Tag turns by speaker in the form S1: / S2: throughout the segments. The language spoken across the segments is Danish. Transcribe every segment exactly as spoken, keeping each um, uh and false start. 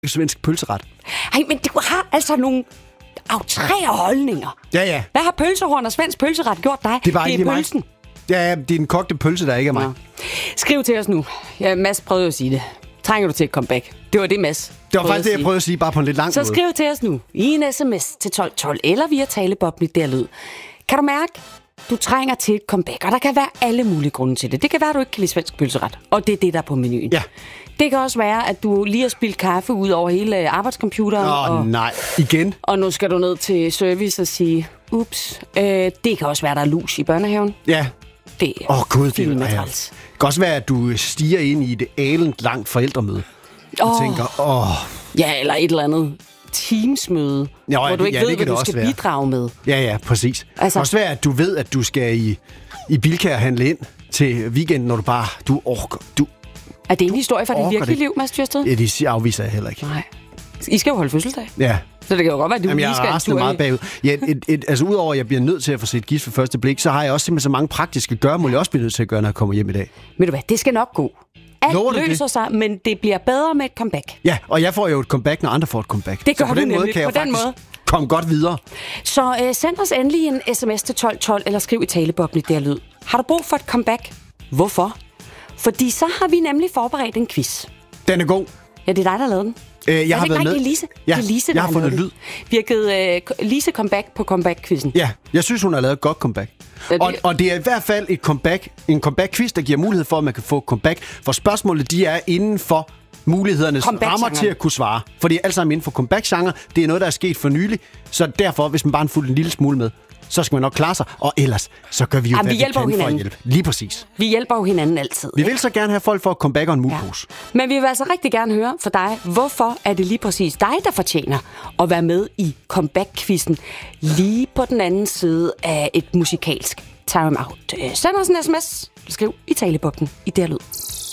S1: svensk pølseret.
S2: Ej, men du har altså nogle aftrære holdninger.
S1: Ja, ja.
S2: Hvad har pølsehorn og svensk pølseret gjort dig?
S1: Det er bare
S2: det
S1: ikke
S2: er
S1: mig.
S2: pølsen.
S1: Ja, ja, det er den kogte pølse, der ikke er mig.
S2: Ja. Skriv til os nu. Ja, Mads prøvede at sige det. Trænger du til et comeback? Det var det, Mads.
S1: Det var faktisk det, jeg prøvede at sige, bare på en lidt lang
S2: Så
S1: måde.
S2: skriv til os nu i en sms til tolv tolv eller via taleboblen der lyd. Kan du mærke, du trænger til et comeback, og der kan være alle mulige grunde til det. Det kan være, at du ikke kan lide svensk pølseret, og det er det, der er på menuen.
S1: Ja.
S2: Det kan også være, at du lige har spildt kaffe ud over hele arbejdscomputeren.
S1: Åh,
S2: og,
S1: nej. Igen?
S2: Og nu skal du ned til service og sige, ups, øh, det kan også være, der er lus i børnehaven.
S1: Ja.
S2: Det
S1: Åh, oh, gud, det
S2: filmen
S1: er
S2: er
S1: ja.
S2: træls.
S1: Det kan også være, at du stiger ind i det alent langt forældremøde. Og
S2: Åh.
S1: tænker, åh...
S2: Ja, eller et eller andet teamsmøde,
S1: Ja,
S2: hvor du ikke
S1: ja,
S2: ved, hvad
S1: det
S2: du
S1: også
S2: skal
S1: være.
S2: bidrage med.
S1: Ja, ja, præcis. Altså, det
S2: Altså-
S1: kan også være, at du ved, at du skal i, i Bilka og handle ind til weekenden, når du bare... Du orker... Du,
S2: Er det en historie fra dit
S1: orker
S2: virkelige
S1: det.
S2: liv, Mads Thyrsted?
S1: ja, det afviser jeg heller ikke.
S2: Nej. I skal jo holde fødselsdag.
S1: Ja.
S2: Så det kan jo godt være, at du
S1: Jamen,
S2: lige
S1: jeg
S2: skal
S1: er
S2: en
S1: rasende
S2: tur
S1: meget
S2: i-
S1: bagud. Ja, et, et, altså, udover at jeg bliver nødt til at få set gift for første blik, så har jeg også simpelthen så mange praktiske gøremål, jeg også bliver nødt til at gøre, når jeg kommer hjem i dag.
S2: Ved du hvad, det skal nok gå.
S1: Lover
S2: Alt
S1: du
S2: løser
S1: det?
S2: sig, men det bliver bedre med et comeback.
S1: Ja, og jeg får jo et comeback, når andre får et comeback.
S2: Det gør
S1: så på
S2: du
S1: den måde
S2: nemlig.
S1: kan jeg
S2: På
S1: jo
S2: den
S1: faktisk
S2: måde.
S1: komme godt videre.
S2: Så øh, send os endelig en sms til tolv tolv, eller skriv i taleboblen der lyd. Har du brug for et comeback? Hvorfor? Fordi så har vi nemlig forberedt en quiz.
S1: Den er god.
S2: Ja, det er dig, der lavede den.
S1: Øh, jeg
S2: Er
S1: har
S2: det ikke
S1: været
S2: dig,
S1: med.
S2: det er Lise?
S1: Ja,
S2: Det er Lise,
S1: jeg
S2: der
S1: har fundet
S2: lavet
S1: lyd.
S2: den. Vi har givet øh, Lise comeback på comeback-quizzen.
S1: Ja, jeg synes, hun har lavet et godt comeback.
S2: Ja, det-
S1: Og, og det er i hvert fald et comeback, en comeback-quiz, der giver mulighed for, at man kan få comeback. For spørgsmålet, de er inden for mulighedernes
S2: Comeback-genren.
S1: rammer til at kunne svare. For det er alt sammen inden for comeback-genre. Det er noget, der er sket for nylig. Så derfor, hvis man bare har fulgt en lille smule med, så skal man nok klare sig. Og ellers, så gør vi jo,
S2: Jamen,
S1: hvad
S2: vi
S1: vi
S2: hjælper
S1: kan
S2: jo
S1: for at
S2: hinanden.
S1: hjælpe. Lige præcis.
S2: Vi hjælper jo hinanden altid.
S1: Vi vil så gerne have folk for at comeback og en mulepose.
S2: Ja. Men vi vil altså rigtig gerne høre fra dig, hvorfor er det lige præcis dig, der fortjener at være med i comeback-quizzen lige på den anden side af et musikalsk time-out. Øh, Send os en sms, skriv i taleboblen i der lyd.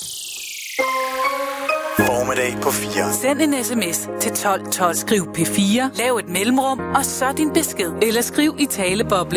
S3: Formiddag på fire.
S4: Send en sms til tolv tolv. Skriv P fire, lav et mellemrum, og så din besked. Eller skriv i taleboblen